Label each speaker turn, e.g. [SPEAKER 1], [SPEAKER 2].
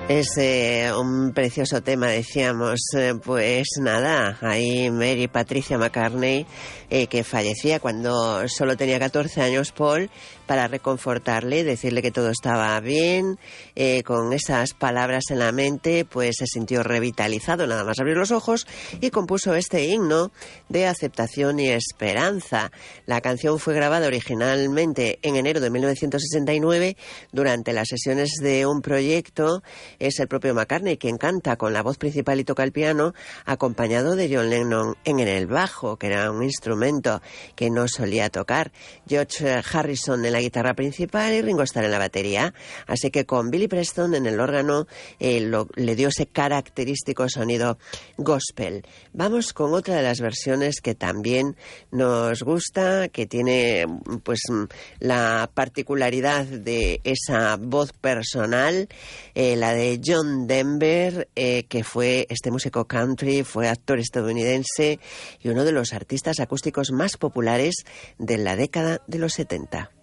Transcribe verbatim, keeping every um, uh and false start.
[SPEAKER 1] Es eh, un precioso tema, decíamos. Eh, pues nada, ahí Mary Patricia McCartney, eh, que fallecía cuando solo tenía catorce años, Paul, para reconfortarle, decirle que todo estaba bien, eh, con esas palabras en la mente, pues se sintió revitalizado nada más abrir los ojos y compuso este himno de aceptación y esperanza. La canción fue grabada originalmente en enero de mil novecientos sesenta y nueve durante las sesiones de un proyecto. Es el propio McCartney quien canta con la voz principal y toca el piano, acompañado de John Lennon en el bajo, que era un instrumento que no solía tocar, George Harrison en la guitarra principal y Ringo Starr en la batería. Así que con Billy Preston en el órgano eh, lo, le dio ese característico sonido gospel. Vamos con otra de las versiones que también nos gusta, que tiene pues la particularidad de esa voz personal, eh, la de John Denver, eh, que fue este músico country, fue actor estadounidense y uno de los artistas acústicos más populares de la década de los setenta.